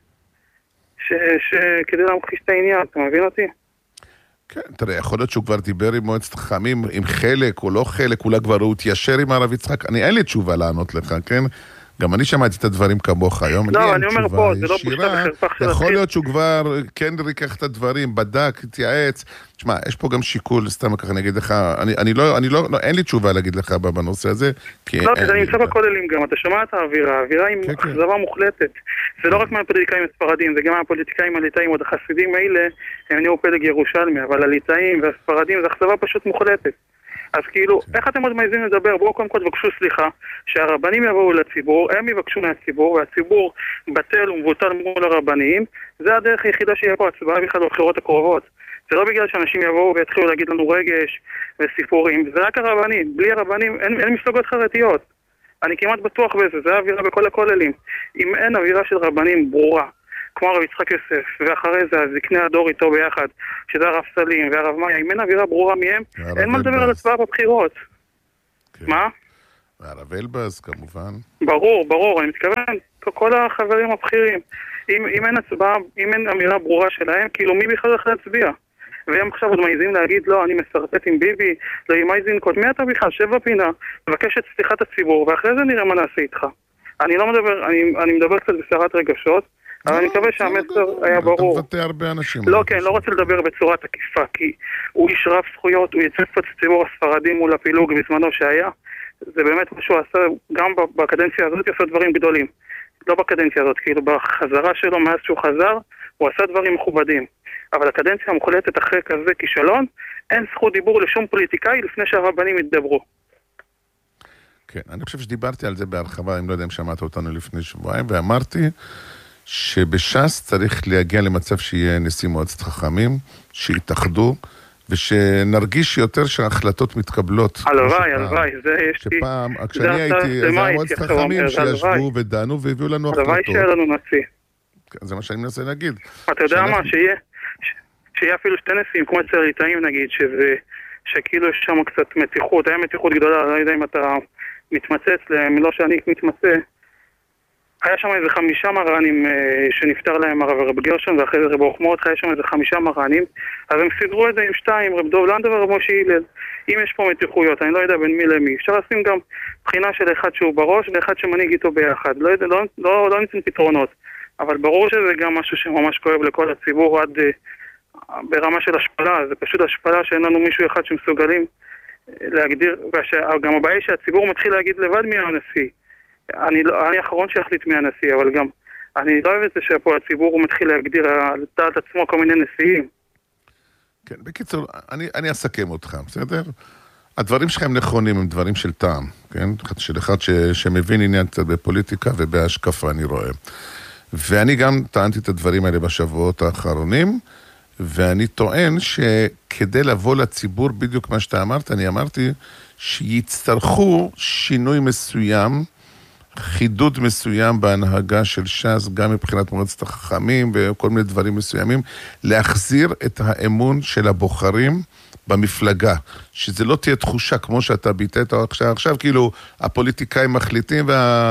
כדי להמחיש את העניין, אתה מבין אותי? כן, תראה, יכול להיות שהוא כבר דיבר עם מועצת חכמים, עם חלק או לא חלק, אולי כבר הוא התיישר עם הרב יצחק, אין לי תשובה לענות לך, כן? גם אני שמעתי את הדברים כמוך היום, לא, אני אומר פה, זה לא בושה וחרפה של יכול להיות שהוא כבר כן ריקח את הדברים, בדק, התייעץ, תשמע, יש פה גם שיקול, סתם ככה אני אגיד לך, אין לי תשובה להגיד לך בנושא הזה, לא, אני נמצא בכוללים גם, אתה שומע את האווירה, האווירה היא אכזבה מוחלטת, זה לא רק מהפוליטיקאים הספרדים, זה גם מהפוליטיקאים הליטאים, עוד החסידים האלה, הם נהיו פלג ירושלמי, אבל הליטאים והספרדים זה אכזבה פשוט מוחלטת. אז כאילו, איך אתם עוד מעיזים לדבר? בואו קודם כל תבקשו סליחה, שהרבנים יבואו לציבור, הם יבקשו מהציבור, והציבור בטל ומבוטל מול הרבנים, זה הדרך היחידה שיהיה פה הצבעה בכלל בבחירות הקרובות. זה לא בגלל שאנשים יבואו ויתחילו להגיד לנו רגש וסיפורים, זה רק הרבנים, בלי הרבנים אין מפלגות חרדיות. אני כמעט בטוח בזה, זה האווירה בכל הכוללים. אם אין אווירה של רבנים ברורה, כמו הרב יצחק יוסף, ואחרי זה זקני הדור איתו ביחד, שזה הרב סלים והרב מאיה, אם אין אווירה ברורה מהם, אין מה לדבר על הצבעה בבחירות. מה? והרב אלבז כמובן. ברור, אני מתכוון, כל החברים הבכירים. אם אין הצבעה, אם אין אמירה ברורה שלהם, כאילו מי בכלל הולך להצביע? והם עכשיו עוד מעיזים להגיד, לא, אני מסרטט עם ביבי, לא עם אייזנקוט, מי אתה בכלל? שב בפינה, מבקש את סליחת הציבור, ואחרי זה נראה מה נעשה איתך. אני לא מדבר, אני מדבר קצת בסערת רגשות, אבל אני מקווה שהמסר היה ברור. אתה מבטא הרבה אנשים. לא, כן, לא רוצה לדבר בצורה תקיפה, כי הוא איש רב זכויות, הוא יצא קצת ציבור הספרדים מול הפילוג בזמנו שהיה. זה באמת מה שהוא עשה, גם בקדנציה הזאת עשה דברים גדולים. לא בקדנציה הזאת, כאילו בחזרה שלו, מאז שהוא חזר, הוא עשה דברים מכובדים. אבל הקדנציה המוחלטת אחרי כזה כישלון, אין זכות דיבור לשום פוליטיקאי לפני שהרבנים יתדברו. כן, אני חושב שדיברתי על זה בהרחבה, אם לא יודע אם שמעת אותנו לפני שבועיים, ואמרתי שבש"ס צריך להגיע למצב שיהיה נשיא מועצת חכמים, שיתאחדו, ושנרגיש יותר שההחלטות מתקבלות. הלוואי, זה יש לי... שפעם, כשאני הייתי, זה מועצת חכמים שישבו ודנו והביאו לנו החלטות. הלוואי שיהיה לנו נשיא. זה מה שאני מנסה להגיד. אתה יודע מה, שיהיה אפילו שתי נשיאים, כמו אצל ליטאים נגיד, שכאילו יש שם קצת מתיחות, היה מתיחות גדולה, לא יודע אם אתה מתמצץ, לא שאני מתמצא, היה שם איזה 5 מרנים שנפטר להם הרב רב גרשון, ואחרי זה רב אוחמות, היה שם איזה 5 מרנים, אז הם סידרו את זה עם 2, רב דוב לנדא ורב משה הלל. אם יש פה מתיחויות, אני לא יודע בין מי למי, אפשר לשים גם בחינה של אחד שהוא בראש ואחד שמנהיג איתו ביחד, לא יודע, לא ניתן פתרונות, אבל ברור שזה גם משהו שממש כואב לכל הציבור עד ברמה של השפלה, זה פשוט השפלה שאין לנו מישהו אחד שמסוגלים להגדיר, וגם הבעיה היא שהציבור מתחיל להגיד לבד מי הנשיא. אני האחרון שיחליט מי הנשיא, אבל גם אני לא אוהב את זה שפה הציבור הוא מתחיל להגדיר על דעת עצמו כל מיני נשיאים. כן, בקיצור, אני אסכם אותך, בסדר? הדברים שלך הם נכונים, הם דברים של טעם, כן? של אחד שמבין עניין קצת בפוליטיקה ובהשקפה, אני רואה. ואני גם טענתי את הדברים האלה בשבועות האחרונים, ואני טוען שכדי לבוא לציבור בדיוק מה שאתה אמרת, אני אמרתי שיצטרכו שינוי מסוים, חידוד מסוים בהנהגה של ש"ס, גם מבחינת מועצת החכמים וכל מיני דברים מסוימים, להחזיר את האמון של הבוחרים במפלגה, שזה לא תהיה תחושה כמו שאתה ביטאת עכשיו, כאילו הפוליטיקאים מחליטים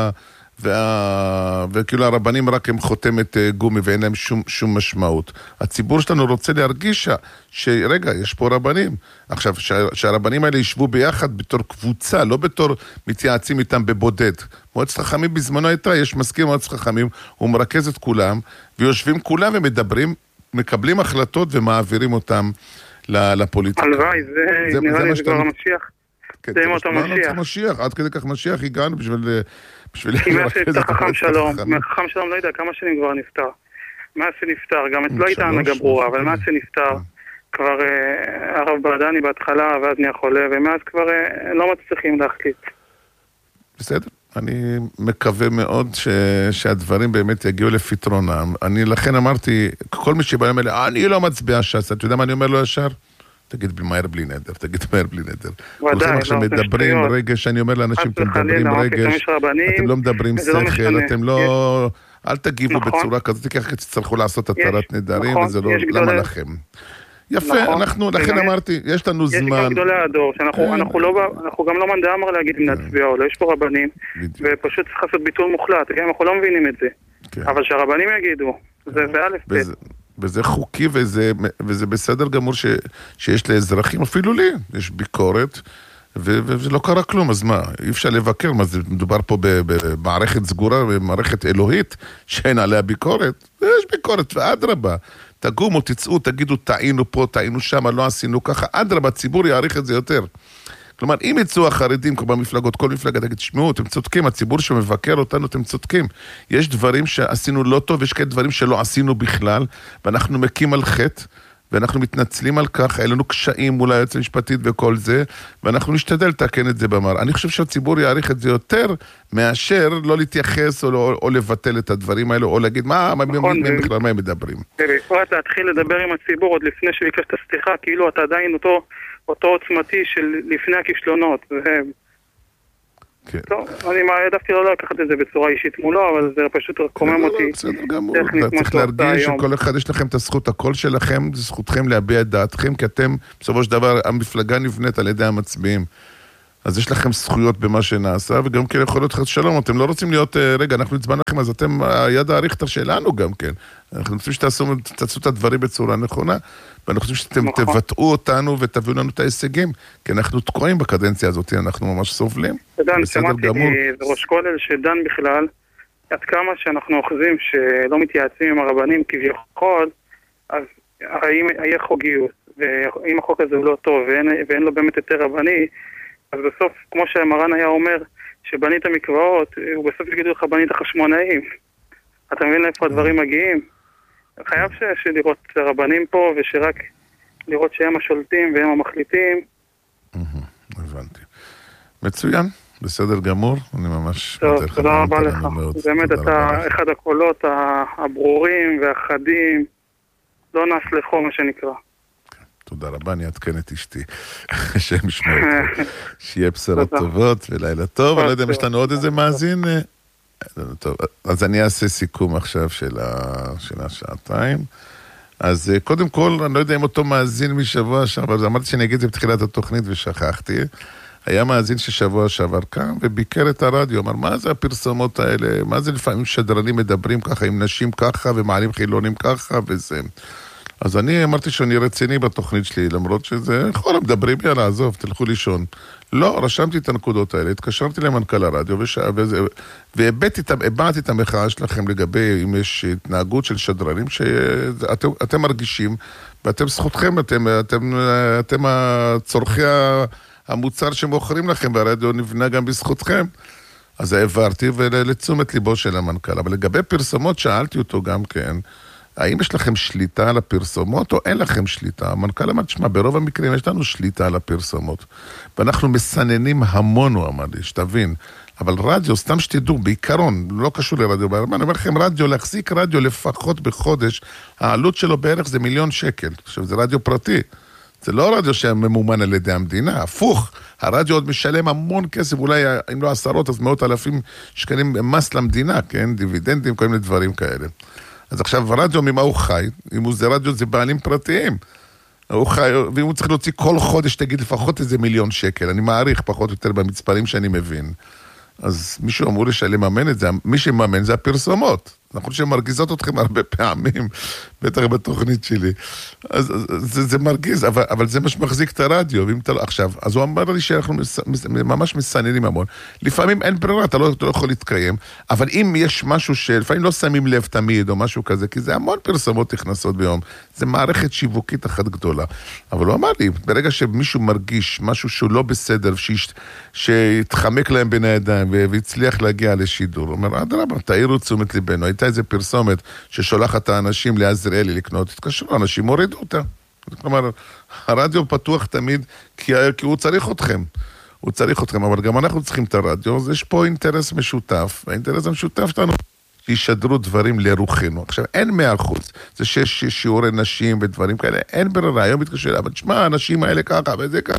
וכאילו הרבנים רק הם חותמת גומי ואין להם שום משמעות. הציבור שלנו רוצה להרגיש שרגע, יש פה רבנים. עכשיו, שהרבנים האלה ישבו ביחד בתור קבוצה, לא בתור מתייעצים איתם בבודד. מועצת חכמים בזמנו הייתה, יש מזכיר מועצת חכמים, הוא מרכז את כולם, ויושבים כולם ומדברים, מקבלים החלטות ומעבירים אותם לפוליטיקה. הלוואי, זה נראה לי כבר המשיח. זה אותו משיח. עד כדי כך משיח הגענו בשביל כי מאז שנפטר חכם שלום, חכם שלום לא יודע כמה שנים כבר נפטר. מאז שנפטר, גם לא הייתה הנהגה ברורה, אבל מאז שנפטר, כבר הרב ברדני בהתחלה, ואז נהיה חולה, ומאז כבר לא מצליחים להחליט. בסדר, אני מקווה מאוד שהדברים באמת יגיעו לפתרונם. אני לכן אמרתי, כל מי שבא להם אלה, אני לא מצביע ש"ס, אתה יודע מה אני אומר לו ישר? תגיד מהר בלי נדר, כולכם עכשיו מדברים רגש, אני אומר לאנשים, אתם מדברים רגש, אתם לא מדברים שכל, אתם לא... אל תגיבו בצורה כזאת, כי אחרי תצטרכו לעשות התרת נדרים, וזה לא... למה לכם? יפה, אנחנו, לכן אמרתי, יש לנו זמן... יש גם גדולי הדור, שאנחנו גם לא מנדע אמר להגיד אם נצביע או לא, יש פה רבנים, ופשוט צריך לעשות ביטול מוחלט, אנחנו לא מבינים את זה, אבל שהרבנים יגידו, זה א' וזה חוקי, וזה בסדר גמור שיש לאזרחים, אפילו לי, יש ביקורת, ולא קרה כלום, אז מה? אי אפשר לבקר, מה זה מדובר פה במערכת סגורה, במערכת אלוהית, שאין עליה ביקורת, יש ביקורת, ואדרבה, תגומו, תצאו, תגידו, טעינו פה, טעינו שם, לא עשינו ככה, אדרבה, הציבור יעריך את זה יותר. כלומר, אם יצאו החרדים כמו במפלגות, כל מפלגה תגיד, תשמעו, אתם צודקים, הציבור שמבקר אותנו, אתם צודקים. יש דברים שעשינו לא טוב, יש כאלה דברים שלא עשינו בכלל, ואנחנו מקים על חטא, ואנחנו מתנצלים על כך, היה לנו קשיים מול היועצת המשפטית וכל זה, ואנחנו נשתדל לתקן את זה במראה. אני חושב שהציבור יעריך את זה יותר, מאשר לא להתייחס או לבטל את הדברים האלו, או להגיד מה הם מדברים. בפרט להתחיל לדבר עם הציבור עוד לפני שביקשת סליחה, כאילו אתה עדיין אותו עוצמתי של לפני הכישלונות. טוב, אני העדפתי לא לקחת את זה בצורה אישית מולו, אבל זה פשוט קומם אותי. בסדר גמור, צריך להרגיש שכל אחד יש לכם את הזכות, הקול שלכם, זה זכותכם להביע את דעתכם, כי אתם, בסופו של דבר, המפלגה נבנית על ידי המצביעים. אז יש לכם זכויות במה שנעשה, וגם כן יכול להיות חס שלום, אתם לא רוצים להיות, רגע, אנחנו נצבע לכם, אז אתם, היד האריכתא שלנו גם כן. אנחנו רוצים שתעשו את הדברים בצורה נכונה, ואנחנו רוצים שאתם תבטאו אותנו ותביאו לנו את ההישגים, כי אנחנו תקועים בקדנציה הזאת, אנחנו ממש סובלים. דן, שמעתי ראש כולל שדן בכלל, עד כמה שאנחנו אוחזים שלא מתייעצים עם הרבנים כביכול, אז היה חוגיות, ואם החוק הזה הוא לא טוב ואין לו באמת יותר רבני, אז בסוף, כמו שהמרן היה אומר, שבנית מקוואות, הוא בסוף יגידו לך בנית חשמונאים. אתה מבין לאיפה הדברים מגיעים? חייב שלראות רבנים פה, ושרק לראות שהם השולטים והם המחליטים. הבנתי. מצוין, בסדר גמור. אני ממש... טוב, תודה רבה לך. באמת אתה אחד הקולות הברורים והחדים. לא נסלחו, מה שנקרא. תודה רבה, אני אעדכן את אשתי. השם ישמע אותך. שיהיה בשורות טובות ולילה טוב. אני לא יודע אם יש לנו עוד איזה מאזין. טוב, אז אני אעשה סיכום עכשיו של השעתיים. אז קודם כל, אני לא יודע אם אותו מאזין משבוע שעבר, אז אמרתי שאני אגיד את זה בתחילת התוכנית ושכחתי. היה מאזין ששבוע שעבר כאן וביקר את הרדיו, אמר, מה זה הפרסומות האלה? מה זה לפעמים שדרנים מדברים ככה עם נשים ככה ומעלים חילונים ככה וזה... אז אני אמרתי שאני רציני בתוכנית שלי, למרות שזה, כל המדברים יאללה, עזוב, תלכו לישון. לא, רשמתי את הנקודות האלה, התקשרתי למנכ"ל הרדיו, והבעתי את המחאה שלכם לגבי אם יש התנהגות של שדרנים, שאתם מרגישים, ואתם זכותכם, אתם צורכי המוצר שמוכרים לכם, והרדיו נבנה גם בזכותכם. אז העברתי ולתשומת ליבו של המנכ"ל. אבל לגבי פרסומות, שאלתי אותו גם כן, האם יש לכם שליטה על הפרסומות או אין לכם שליטה? המנכ"ל אמר, תשמע, ברוב המקרים יש לנו שליטה על הפרסומות. ואנחנו מסננים המון, הוא אמר לי, שתבין. אבל רדיו, סתם שתדעו, בעיקרון, לא קשור לרדיו, אני אומר לכם, רדיו, להחזיק רדיו לפחות בחודש, העלות שלו בערך זה 1,000,000 שקל. עכשיו, זה רדיו פרטי. זה לא רדיו שממומן על ידי המדינה, הפוך. הרדיו עוד משלם המון כסף, אולי אם לא עשרות, אז 100,000 שקלים מס למדינה, כן? דיבידנדים, כל מיני דברים כאלה. אז עכשיו, הרדיו ממה הוא חי? אם זה רדיו, זה בעלים פרטיים. הוא חי, ואם הוא צריך להוציא כל חודש, תגיד לפחות איזה 1,000,000 שקל. אני מעריך פחות או יותר במספרים שאני מבין. אז מישהו אמור לממן את זה, מי שממן זה הפרסומות. נכון שמרגיזות אתכם הרבה פעמים, בטח בתוכנית שלי. אז זה מרגיז, אבל זה מה שמחזיק את הרדיו. עכשיו, אז הוא אמר לי שאנחנו ממש מסננים המון. לפעמים אין ברירה, אתה לא יכול להתקיים, אבל אם יש משהו שלפעמים לא שמים לב תמיד או משהו כזה, כי זה המון פרסומות נכנסות ביום, זה מערכת שיווקית אחת גדולה. אבל הוא אמר לי, ברגע שמישהו מרגיש משהו שהוא לא בסדר, שהתחמק להם בין הידיים והצליח להגיע לשידור, הוא אומר, אדרבה, תאירו תשומת ליבנו, הייתה איזה פרסומת ששולחת את האנשים לעזריאלי לקנות, התקשרו, אנשים הורידו אותה. כלומר, הרדיו פתוח תמיד, כי הוא צריך אתכם. הוא צריך אתכם, אבל גם אנחנו צריכים את הרדיו, אז יש פה אינטרס משותף, והאינטרס המשותף שלנו שישדרו דברים לרוחנו. עכשיו, אין 100%, זה שיש שיעורי נשים ודברים כאלה, אין ברירה, היום מתקשר, אבל תשמע, האנשים האלה ככה וזה ככה.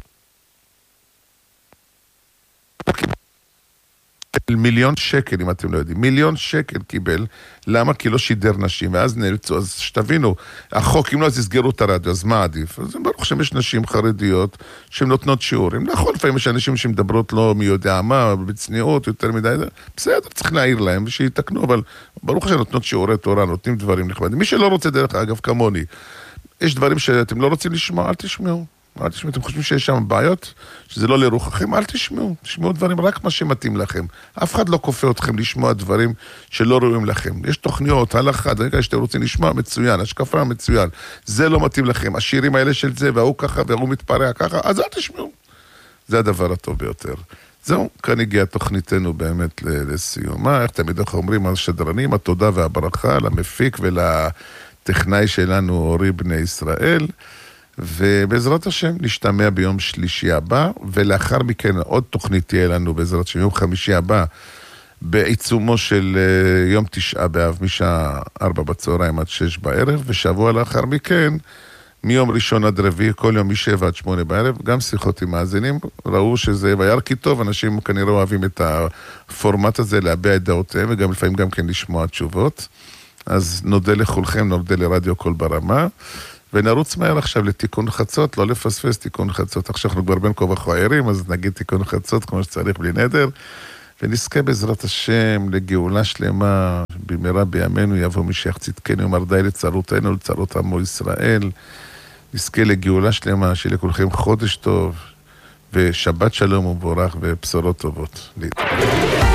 1,000,000 שקל, אם אתם לא יודעים. 1,000,000 שקל קיבל. למה? כי לא שידר נשים, ואז נאלצו. אז שתבינו, החוק, אם לא, אז יסגרו את הרדיו, אז מה עדיף? אז ברוך שיש נשים חרדיות שהן נותנות שיעורים. נכון, לפעמים יש אנשים שמדברות לא מי יודע מה, בצניעות, יותר מדי. בסדר, צריך להעיר להם ושיתקנו, אבל ברוך שנותנות שיעורי תורה, נותנים דברים נכבדים. מי שלא רוצה דרך אגב, כמוני, יש דברים שאתם לא רוצים לשמוע, אל תשמעו. אל תשמעו, אתם חושבים שיש שם בעיות, שזה לא לרוחכם, אל תשמעו, תשמעו דברים רק מה שמתאים לכם. אף אחד לא כופה אתכם לשמוע דברים שלא ראויים לכם. יש תוכניות, הלכה, דברים שאתם רוצים לשמוע, מצוין, השקפה מצוין. זה לא מתאים לכם, השירים האלה של זה, והוא ככה, והוא מתפרע ככה, אז אל תשמעו. זה הדבר הטוב ביותר. זהו, כאן הגיעה תוכניתנו באמת לסיום. איך תמיד אנחנו אומרים על שדרנים, התודה והברכה למפיק הטכנאי שלנו אורי בני ישראל, ובעזרת השם נשתמע ביום שלישי הבא, ולאחר מכן עוד תוכנית תהיה לנו בעזרת השם, יום חמישי הבא, בעיצומו של יום 9 באב, משעה 4 בצהריים עד 6 בערב, ושבוע לאחר מכן, מיום ראשון עד רביעי, כל יום מ7 עד 8 בערב, גם שיחות עם מאזינים, ראו שזה היה כי טוב, אנשים כנראה אוהבים את הפורמט הזה, להביע את דעותיהם, וגם לפעמים גם כן לשמוע תשובות. אז נודה לכולכם, נודה לרדיו קול ברמה, ונרוץ מהר עכשיו לתיקון חצות, לא לפספס תיקון חצות. עכשיו אנחנו כבר בין כה וכה ערים, אז נגיד תיקון חצות כמו שצריך בלי נדר, ונזכה בעזרת השם לגאולה שלמה, במהרה בימינו יבוא משיח צדקנו, יאמר די לצרותינו ולצרות עמו ישראל, נזכה לגאולה שלמה, שיהיה לכולכם חודש טוב, ושבת שלום ומבורך ובשורות טובות. להתראות.